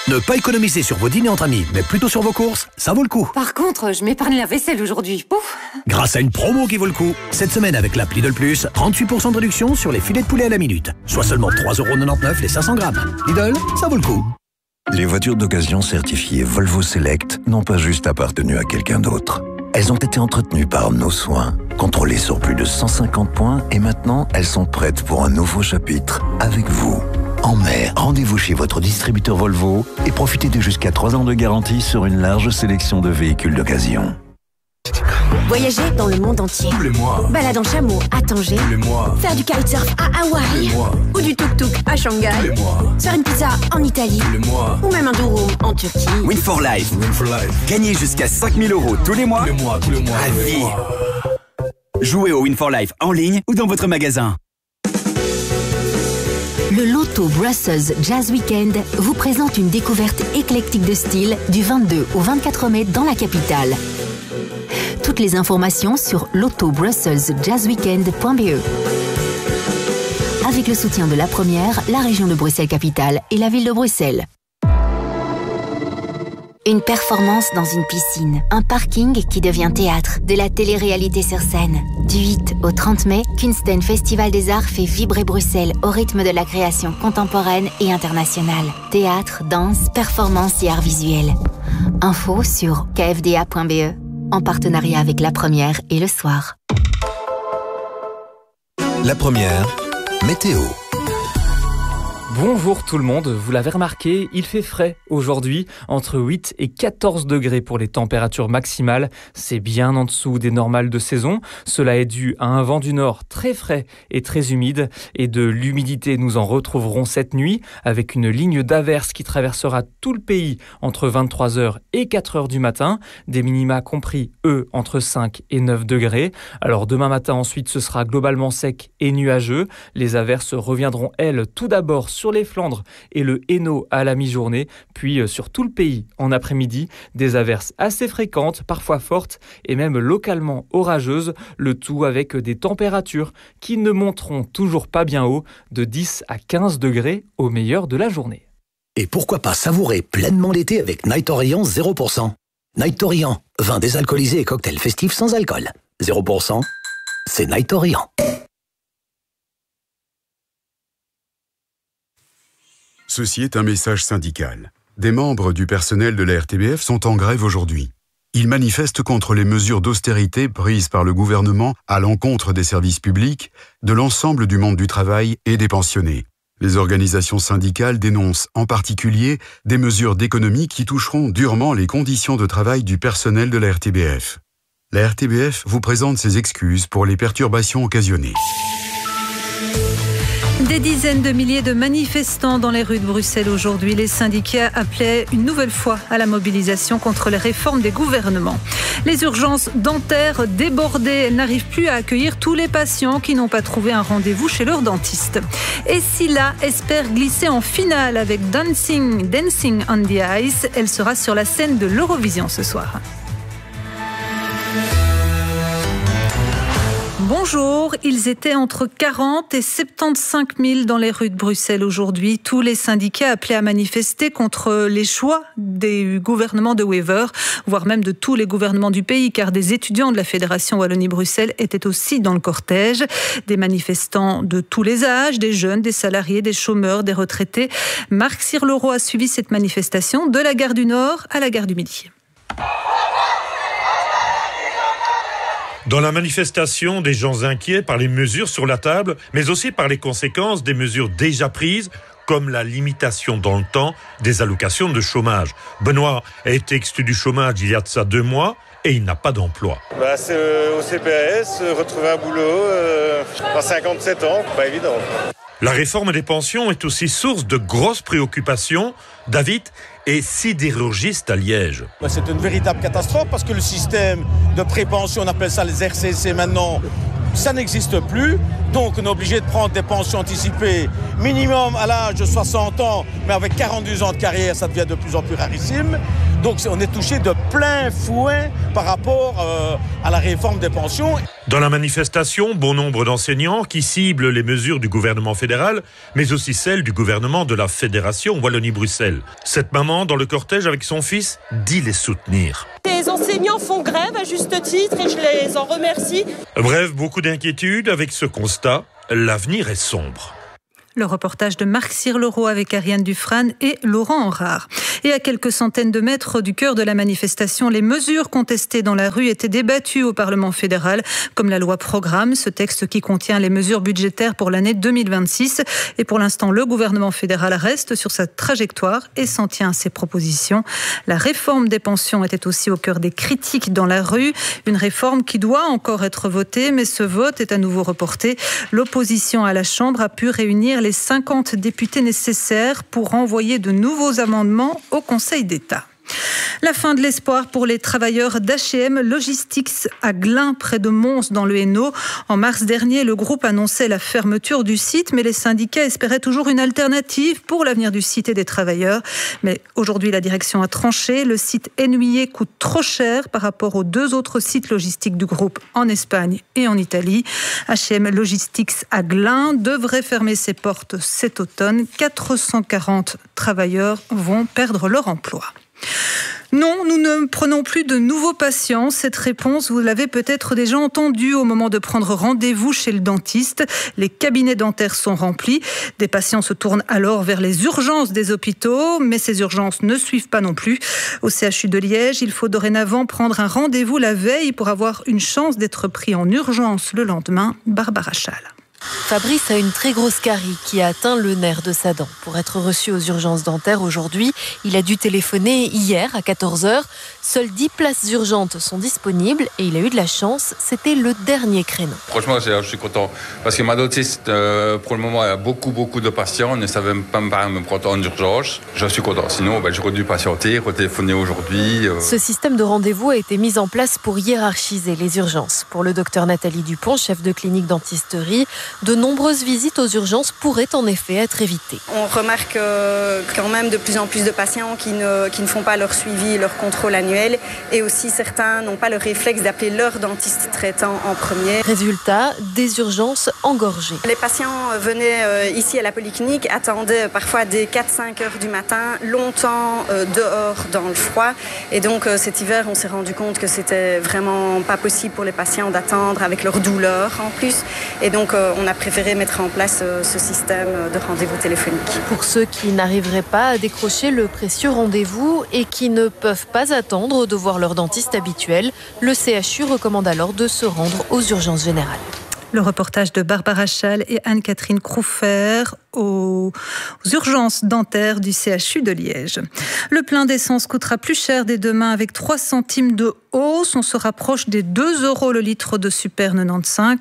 Ne pas économiser sur vos dîners entre amis, mais plutôt sur vos courses, ça vaut le coup. Par contre, je m'épargne la vaisselle aujourd'hui. Pouf. Grâce à une promo qui vaut le coup. Cette semaine avec l'app Lidl Plus, 38% de réduction sur les filets de poulet à la minute. Soit seulement 3,99€ les 500 grammes. Lidl, ça vaut le coup. Les voitures d'occasion certifiées Volvo Select n'ont pas juste appartenu à quelqu'un d'autre. Elles ont été entretenues par nos soins, contrôlées sur plus de 150 points et maintenant elles sont prêtes pour un nouveau chapitre avec vous. En mai, rendez-vous chez votre distributeur Volvo et profitez de jusqu'à 3 ans de garantie sur une large sélection de véhicules d'occasion. Voyager dans le monde entier. Tous les mois. Balade en chameau à Tanger. Tous les mois. Faire du kitesurf à Hawaï. Tous les mois. Ou du tuk-tuk à Shanghai. Tous les mois. Faire une pizza en Italie. Tous les mois. Ou même un durum en Turquie. Win for Life. Win for Life. Gagnez jusqu'à 5 000 € tous les mois. Tous les mois, tous les mois. À vie. Jouez au Win for Life en ligne ou dans votre magasin. Le Loto Brussels Jazz Weekend vous présente une découverte éclectique de style du 22 au 24 mai dans la capitale. Toutes les informations sur lotobrusselsjazzweekend.be. Avec le soutien de la Première, la région de Bruxelles-Capitale et la ville de Bruxelles. Une performance dans une piscine, un parking qui devient théâtre, de la télé-réalité sur scène. Du 8 au 30 mai, Kunsten Festival des Arts fait vibrer Bruxelles au rythme de la création contemporaine et internationale. Théâtre, danse, performance et arts visuels. Info sur kfda.be, en partenariat avec La Première et Le Soir. La Première, météo. Bonjour tout le monde, vous l'avez remarqué, il fait frais aujourd'hui, entre 8 et 14 degrés pour les températures maximales. C'est bien en dessous des normales de saison. Cela est dû à un vent du nord très frais et très humide. Et de l'humidité, nous en retrouverons cette nuit avec une ligne d'averse qui traversera tout le pays entre 23h et 4h du matin. Des minima compris, eux, entre 5 et 9 degrés. Alors demain matin ensuite, ce sera globalement sec et nuageux. Les averses reviendront, elles, tout d'abord sur les Flandres et le Hainaut à la mi-journée, puis sur tout le pays en après-midi, des averses assez fréquentes, parfois fortes et même localement orageuses, le tout avec des températures qui ne monteront toujours pas bien haut, de 10 à 15 degrés au meilleur de la journée. Et pourquoi pas savourer pleinement l'été avec Night Orient 0%. Night Orient, vin désalcoolisé et cocktail festif sans alcool. 0%, c'est Night Orient. Ceci est un message syndical. Des membres du personnel de la RTBF sont en grève aujourd'hui. Ils manifestent contre les mesures d'austérité prises par le gouvernement à l'encontre des services publics, de l'ensemble du monde du travail et des pensionnés. Les organisations syndicales dénoncent en particulier des mesures d'économie qui toucheront durement les conditions de travail du personnel de la RTBF. La RTBF vous présente ses excuses pour les perturbations occasionnées. Des dizaines de milliers de manifestants dans les rues de Bruxelles aujourd'hui. Les syndicats appelaient une nouvelle fois à la mobilisation contre les réformes des gouvernements. Les urgences dentaires débordées, elles n'arrivent plus à accueillir tous les patients qui n'ont pas trouvé un rendez-vous chez leur dentiste. Et Scylla espère glisser en finale avec Dancing on the Ice. Elle sera sur la scène de l'Eurovision ce soir. Bonjour, ils étaient entre 40 et 75 000 dans les rues de Bruxelles aujourd'hui. Tous les syndicats appelaient à manifester contre les choix des gouvernements de Wever, voire même de tous les gouvernements du pays, car des étudiants de la Fédération Wallonie-Bruxelles étaient aussi dans le cortège. Des manifestants de tous les âges, des jeunes, des salariés, des chômeurs, des retraités. Marc Sirleroy a suivi cette manifestation de la gare du Nord à la gare du Midi. Dans la manifestation, des gens inquiets par les mesures sur la table, mais aussi par les conséquences des mesures déjà prises, comme la limitation dans le temps des allocations de chômage. Benoît a été exclu du chômage il y a de ça 2 mois et il n'a pas d'emploi. C'est au CPS, retrouver un boulot à 57 ans, pas évident. La réforme des pensions est aussi source de grosses préoccupations. David est sidérurgiste à Liège. C'est une véritable catastrophe parce que le système de prépension, on appelle ça les RCC maintenant, ça n'existe plus. Donc on est obligé de prendre des pensions anticipées minimum à l'âge de 60 ans, mais avec 42 ans de carrière, ça devient de plus en plus rarissime. Donc on est touché de plein fouet par rapport à la réforme des pensions. Dans la manifestation, bon nombre d'enseignants qui ciblent les mesures du gouvernement fédéral, mais aussi celles du gouvernement de la Fédération Wallonie-Bruxelles. Cette maman, dans le cortège avec son fils, dit les soutenir. Les enseignants font grève à juste titre et je les en remercie. Bref, beaucoup d'inquiétudes avec ce constat, l'avenir est sombre. Le reportage de Marc Cirlereau avec Ariane Dufrane et Laurent Enrard. Et à quelques centaines de mètres du cœur de la manifestation, les mesures contestées dans la rue étaient débattues au Parlement fédéral, comme la loi Programme, ce texte qui contient les mesures budgétaires pour l'année 2026. Et pour l'instant, le gouvernement fédéral reste sur sa trajectoire et s'en tient à ses propositions. La réforme des pensions était aussi au cœur des critiques dans la rue. Une réforme qui doit encore être votée, mais ce vote est à nouveau reporté. L'opposition à la Chambre a pu réunir les 50 députés nécessaires pour envoyer de nouveaux amendements au Conseil d'État. La fin de l'espoir pour les travailleurs d'H&M Logistics à Glun, près de Mons, dans le Hainaut. En mars dernier, le groupe annonçait la fermeture du site, mais les syndicats espéraient toujours une alternative pour l'avenir du site et des travailleurs. Mais aujourd'hui, la direction a tranché. Le site Ennuyé coûte trop cher par rapport aux 2 autres sites logistiques du groupe en Espagne et en Italie. H&M Logistics à Glun devrait fermer ses portes cet automne. 440 travailleurs vont perdre leur emploi. Non, nous ne prenons plus de nouveaux patients. Cette réponse, vous l'avez peut-être déjà entendue au moment de prendre rendez-vous chez le dentiste. Les cabinets dentaires sont remplis. Des patients se tournent alors vers les urgences des hôpitaux, mais ces urgences ne suivent pas non plus. Au CHU de Liège, il faut dorénavant prendre un rendez-vous la veille pour avoir une chance d'être pris en urgence le lendemain. Barbara Schall. Fabrice a une très grosse carie qui a atteint le nerf de sa dent. Pour être reçu aux urgences dentaires aujourd'hui, il a dû téléphoner hier à 14h. Seules 10 places urgentes sont disponibles et il a eu de la chance, c'était le dernier créneau. Franchement, je suis content parce que ma dentiste, pour le moment, a beaucoup de patients, ne savait pas me prendre en urgence. Je suis content, sinon j'aurais dû patienter, retéléphoner aujourd'hui. Ce système de rendez-vous a été mis en place pour hiérarchiser les urgences. Pour le docteur Nathalie Dupont, chef de clinique dentisterie, de nombreuses visites aux urgences pourraient en effet être évitées. On remarque quand même de plus en plus de patients qui ne font pas leur suivi, leur contrôle annuel, et aussi certains n'ont pas le réflexe d'appeler leur dentiste traitant en premier. Résultat, des urgences engorgées. Les patients venaient ici à la polyclinique, attendaient parfois dès 4-5 heures du matin, longtemps dehors dans le froid, et donc cet hiver on s'est rendu compte que c'était vraiment pas possible pour les patients d'attendre avec leur douleur en plus, et donc on a préféré mettre en place ce système de rendez-vous téléphonique. Pour ceux qui n'arriveraient pas à décrocher le précieux rendez-vous et qui ne peuvent pas attendre de voir leur dentiste habituel, le CHU recommande alors de se rendre aux urgences générales. Le reportage de Barbara Schall et Anne-Catherine Crouffer aux urgences dentaires du CHU de Liège. Le plein d'essence coûtera plus cher dès demain avec 3 centimes de hausse. On se rapproche des 2 € le litre de Super 95,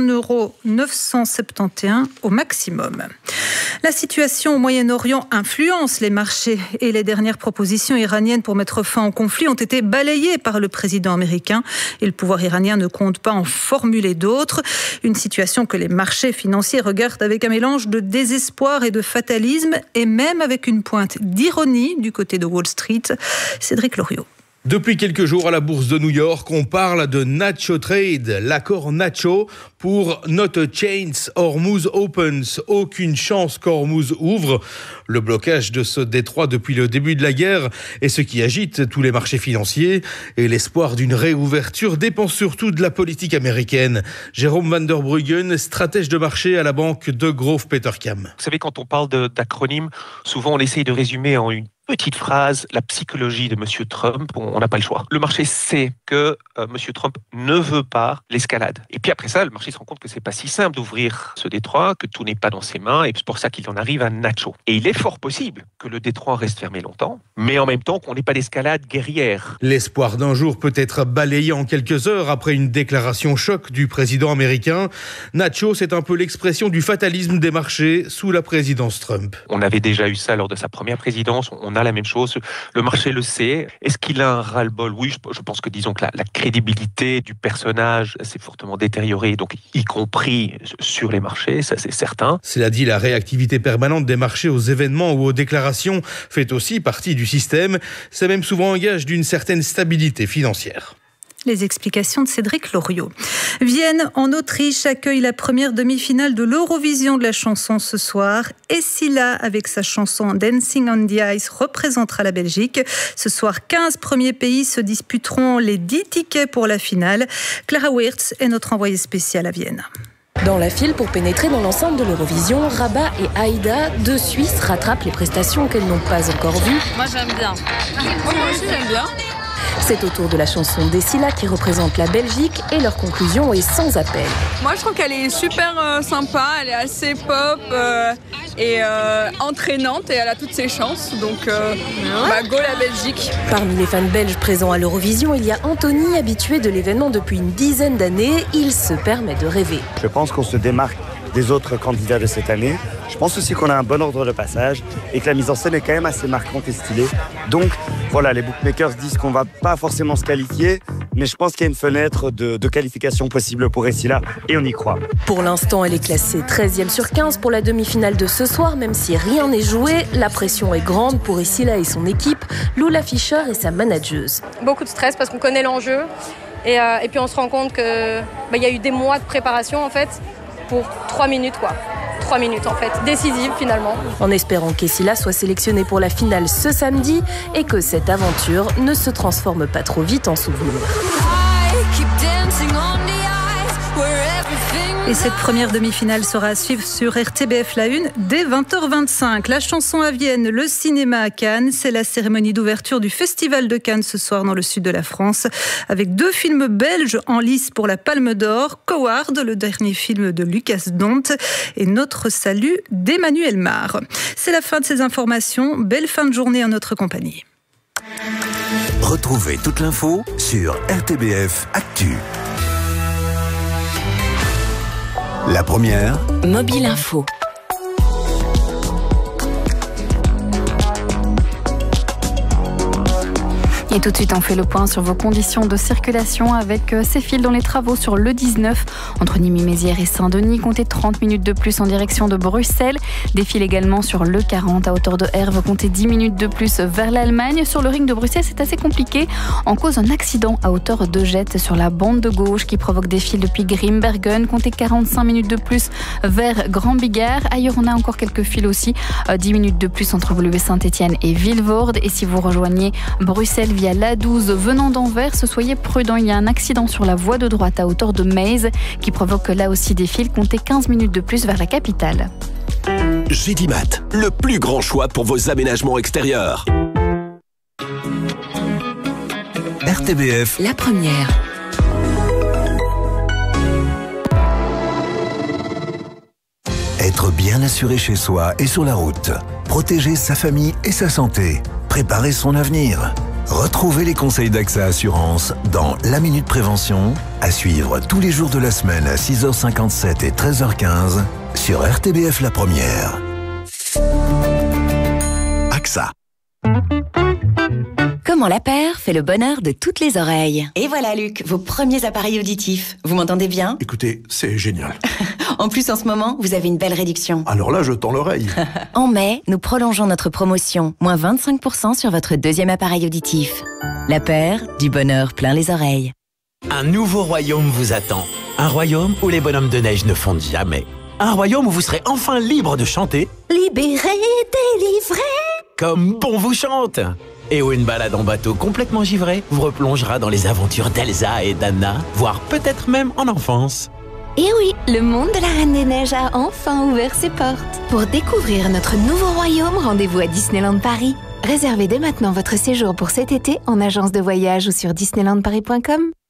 1,971 € au maximum. La situation au Moyen-Orient influence les marchés et les dernières propositions iraniennes pour mettre fin au conflit ont été balayées par le président américain et le pouvoir iranien ne compte pas en formuler d'autres. Une situation que les marchés financiers regardent avec un mélange de désespoir et de fatalisme et même avec une pointe d'ironie du côté de Wall Street. Cédric Loriot. Depuis quelques jours à la bourse de New York, on parle de Nacho Trade, l'accord Nacho pour Not a Chance, Hormuz Opens, aucune chance qu'Hormuz ouvre. Le blocage de ce détroit depuis le début de la guerre est ce qui agite tous les marchés financiers et l'espoir d'une réouverture dépend surtout de la politique américaine. Jérôme Van der Bruggen, stratège de marché à la banque Degroof Petercam. Vous savez, quand on parle d'acronymes, souvent on essaye de résumer en une petite phrase la psychologie de M. Trump. On n'a pas le choix. Le marché sait que M. Trump ne veut pas l'escalade. Et puis après ça, le marché se rend compte que c'est pas si simple d'ouvrir ce détroit, que tout n'est pas dans ses mains, et c'est pour ça qu'il en arrive à Nacho. Et il est fort possible que le détroit reste fermé longtemps, mais en même temps qu'on n'ait pas d'escalade guerrière. L'espoir d'un jour peut être balayé en quelques heures après une déclaration choc du président américain. Nacho, c'est un peu l'expression du fatalisme des marchés sous la présidence Trump. On avait déjà eu ça lors de sa première présidence, on a la même chose, le marché le sait. Est-ce qu'il a un ras-le-bol ? Oui, je pense que disons que la crédibilité du personnage s'est fortement détériorée, donc y compris sur les marchés, ça c'est certain. Cela dit, la réactivité permanente des marchés aux événements ou aux déclarations fait aussi partie du du système. C'est même souvent un gage d'une certaine stabilité financière. Les explications de Cédric Loriot. Vienne, en Autriche, accueille la première demi-finale de l'Eurovision de la chanson ce soir. Et Scylla, avec sa chanson Dancing on the Ice, représentera la Belgique. Ce soir, 15 premiers pays se disputeront les 10 tickets pour la finale. Clara Wirtz est notre envoyée spéciale à Vienne. Dans la file pour pénétrer dans l'enceinte de l'Eurovision, Rabat et Aïda, deux Suisses, rattrapent les prestations qu'elles n'ont pas encore vues. Moi j'aime bien. Moi aussi j'aime bien. C'est au tour de la chanson d'Essila qui représente la Belgique et leur conclusion est sans appel. Moi je trouve qu'elle est super sympa, elle est assez pop et entraînante et elle a toutes ses chances. Donc go la Belgique. Parmi les fans belges présents à l'Eurovision, il y a Anthony, habitué de l'événement depuis une dizaine d'années. Il se permet de rêver. Je pense qu'on se démarque des autres candidats de cette année. Je pense aussi qu'on a un bon ordre de passage et que la mise en scène est quand même assez marquante et stylée. Donc voilà, les bookmakers disent qu'on va pas forcément se qualifier, mais je pense qu'il y a une fenêtre de qualification possible pour Essila et on y croit. Pour l'instant, elle est classée 13e sur 15 pour la demi-finale de ce soir, même si rien n'est joué. La pression est grande pour Essila et son équipe, Lula Fischer et sa manageuse. Beaucoup de stress parce qu'on connaît l'enjeu et puis on se rend compte que y a eu des mois de préparation en fait pour 3 minutes 3 minutes en fait, décisives finalement. En espérant qu'Essila soit sélectionnée pour la finale ce samedi et que cette aventure ne se transforme pas trop vite en souvenir. Et cette première demi-finale sera à suivre sur RTBF La Une dès 20h25. La chanson à Vienne, le cinéma à Cannes. C'est la cérémonie d'ouverture du Festival de Cannes ce soir dans le sud de la France. Avec 2 films belges en lice pour la Palme d'Or. Coward, le dernier film de Lucas Dont. Et Notre salut d'Emmanuel Mar. C'est la fin de ces informations. Belle fin de journée en notre compagnie. Retrouvez toute l'info sur RTBF Actu. La première, Mobile Info. Et tout de suite, on fait le point sur vos conditions de circulation avec ces files dans les travaux sur le 19 entre Nîmes-Mézières et Saint-Denis. Comptez 30 minutes de plus en direction de Bruxelles. Des files également sur le 40 à hauteur de Herve. Comptez 10 minutes de plus vers l'Allemagne. Sur le ring de Bruxelles, c'est assez compliqué en cause d'un accident à hauteur de Jette sur la bande de gauche qui provoque des files depuis Grimbergen. Comptez 45 minutes de plus vers Grand-Bigard. Ailleurs, on a encore quelques files aussi. 10 minutes de plus entre Woluwe-Saint-Étienne et Vilvoorde. Et si vous rejoignez Bruxelles via l'A12 venant d'Anvers, soyez prudents, il y a un accident sur la voie de droite à hauteur de Meize qui provoque là aussi des files. Comptez 15 minutes de plus vers la capitale. Gédimat, le plus grand choix pour vos aménagements extérieurs. RTBF, la première. Être bien assuré chez soi et sur la route. Protéger sa famille et sa santé. Préparer son avenir. Retrouvez les conseils d'AXA Assurance dans La Minute Prévention, à suivre tous les jours de la semaine à 6h57 et 13h15 sur RTBF La Première. AXA. Comment la paire fait le bonheur de toutes les oreilles. Et voilà Luc, vos premiers appareils auditifs. Vous m'entendez bien? Écoutez, c'est génial. En plus, en ce moment, vous avez une belle réduction. Alors là, je tends l'oreille. En mai, nous prolongeons notre promotion. Moins 25% sur votre deuxième appareil auditif. La paire, du bonheur plein les oreilles. Un nouveau royaume vous attend. Un royaume où les bonhommes de neige ne fondent jamais. Un royaume où vous serez enfin libre de chanter. Libéré, délivré. Comme bon vous chante. Et où une balade en bateau complètement givré vous replongera dans les aventures d'Elsa et d'Anna, voire peut-être même en enfance. Et oui, le monde de la Reine des Neiges a enfin ouvert ses portes. Pour découvrir notre nouveau royaume, rendez-vous à Disneyland Paris. Réservez dès maintenant votre séjour pour cet été en agence de voyage ou sur disneylandparis.com.